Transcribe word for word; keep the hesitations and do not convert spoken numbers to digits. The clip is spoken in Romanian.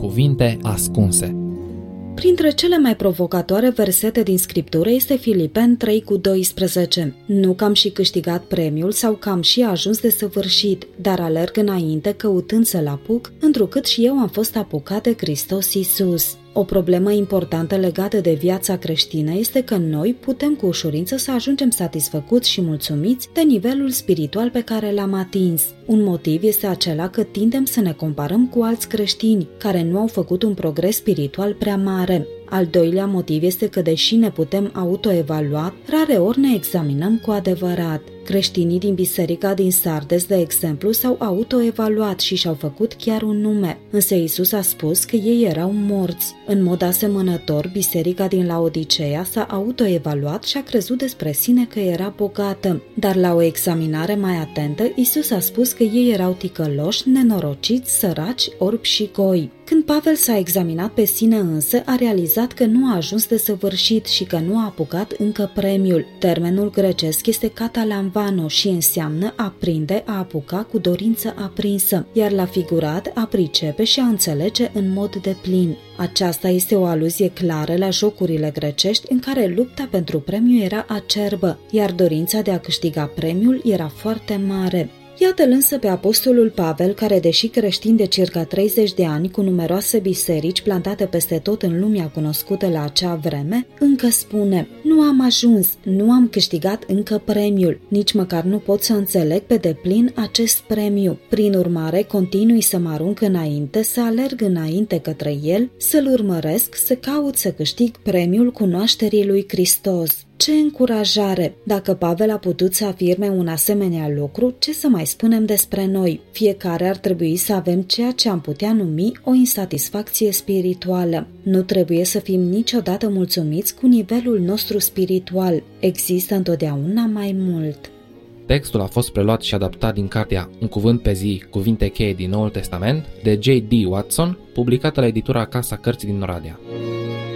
Cuvinte ascunse. Printre cele mai provocatoare versete din Scriptură este Filipeni trei cu doisprezece. Nu că am și câștigat premiul sau că am și ajuns de săvârșit, dar alerg înainte căutând să-l apuc, întrucât și eu am fost apucat de Hristos Iisus. O problemă importantă legată de viața creștină este că noi putem cu ușurință să ajungem satisfăcuți și mulțumiți de nivelul spiritual pe care l-am atins. Un motiv este acela că tindem să ne comparăm cu alți creștini care nu au făcut un progres spiritual prea mare. Al doilea motiv este că, deși ne putem autoevalua, rareori ne examinăm cu adevărat. Creștinii din biserica din Sardes, de exemplu, s-au autoevaluat și și-au făcut chiar un nume, însă Iisus a spus că ei erau morți. În mod asemănător, biserica din Laodiceea s-a autoevaluat și a crezut despre sine că era bogată, dar la o examinare mai atentă, Iisus a spus că ei erau ticăloși, nenorociți, săraci, orbi și goi. Când Pavel s-a examinat pe sine însă, a realizat că nu a ajuns de săvârșit și că nu a apucat încă premiul. Termenul grecesc este katalamvano și înseamnă a prinde, a apuca cu dorință aprinsă, iar la figurat a pricepe și a înțelege în mod deplin. Aceasta este o aluzie clară la jocurile grecești în care lupta pentru premiu era acerbă, iar dorința de a câștiga premiul era foarte mare. Iată-l însă pe apostolul Pavel, care, deși creștin de circa treizeci de ani, cu numeroase biserici plantate peste tot în lumea cunoscută la acea vreme, încă spune: nu am ajuns, nu am câștigat încă premiul, nici măcar nu pot să înțeleg pe deplin acest premiu. Prin urmare, continui să mă arunc înainte, să alerg înainte către el, să-l urmăresc, să caut să câștig premiul cunoașterii lui Hristos. Ce încurajare! Dacă Pavel a putut să afirme un asemenea lucru, ce să mai spunem despre noi? Fiecare ar trebui să avem ceea ce am putea numi o insatisfacție spirituală. Nu trebuie să fim niciodată mulțumiți cu nivelul nostru spiritual. Există întotdeauna mai mult. Textul a fost preluat și adaptat din cartea Un cuvânt pe zi, cuvinte cheie din Noul Testament, de J D Watson, publicată la editura Casa Cărții din Oradea.